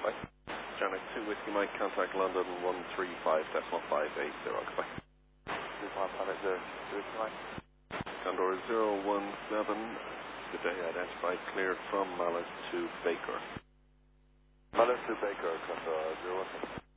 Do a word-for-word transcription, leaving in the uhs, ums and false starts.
goodbye. Janet two Whiskey Mike, contact London one three five decimal five eight zero, goodbye. three five five eight zero, Whiskey Mike. Condor zero one seven, good day, identified, cleared from Mallet to Baker. Mallet to Baker, Condor zero one seven.